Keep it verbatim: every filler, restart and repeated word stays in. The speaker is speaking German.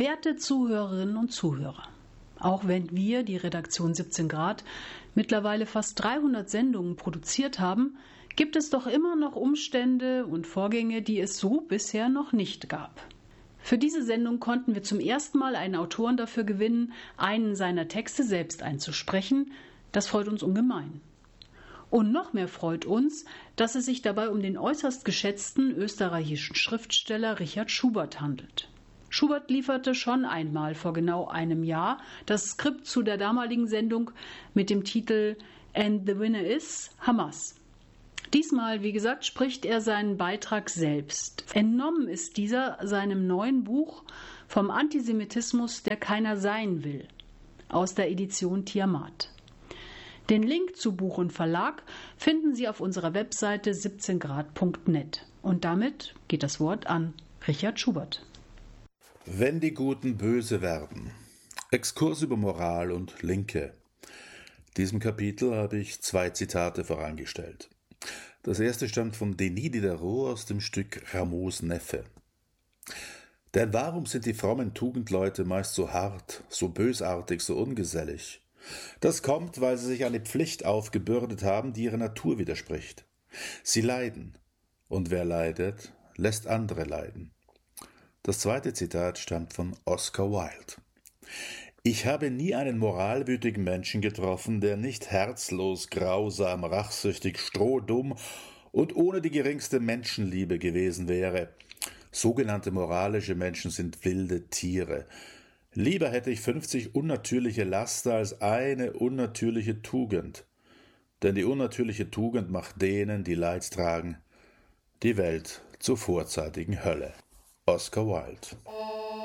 Werte Zuhörerinnen und Zuhörer, auch wenn wir, die Redaktion siebzehn Grad, mittlerweile fast dreihundert Sendungen produziert haben, gibt es doch immer noch Umstände und Vorgänge, die es so bisher noch nicht gab. Für diese Sendung konnten wir zum ersten Mal einen Autoren dafür gewinnen, einen seiner Texte selbst einzusprechen. Das freut uns ungemein. Und noch mehr freut uns, dass es sich dabei um den äußerst geschätzten österreichischen Schriftsteller Richard Schubert handelt. Schubert lieferte schon einmal vor genau einem Jahr das Skript zu der damaligen Sendung mit dem Titel And the Winner is Hamas. Diesmal, wie gesagt, spricht er seinen Beitrag selbst. Entnommen ist dieser seinem neuen Buch Vom Antisemitismus, der keiner sein will, aus der Edition Tiamat. Den Link zu Buch und Verlag finden Sie auf unserer Webseite siebzehn grad punkt net. Und damit geht das Wort an Richard Schubert. Wenn die Guten böse werden. Exkurs über Moral und Linke. Diesem Kapitel habe ich zwei Zitate vorangestellt. Das erste stammt von Denis Diderot aus dem Stück Rameaus Neffe. Denn warum sind die frommen Tugendleute meist so hart, so bösartig, so ungesellig? Das kommt, weil sie sich eine Pflicht aufgebürdet haben, die ihrer Natur widerspricht. Sie leiden, und wer leidet, lässt andere leiden. Das zweite Zitat stammt von Oscar Wilde. Ich habe nie einen moralwütigen Menschen getroffen, der nicht herzlos, grausam, rachsüchtig, strohdumm und ohne die geringste Menschenliebe gewesen wäre. Sogenannte moralische Menschen sind wilde Tiere. Lieber hätte ich fünfzig unnatürliche Laster als eine unnatürliche Tugend. Denn die unnatürliche Tugend macht denen, die Leid tragen, die Welt zur vorzeitigen Hölle. Oscar Wilde.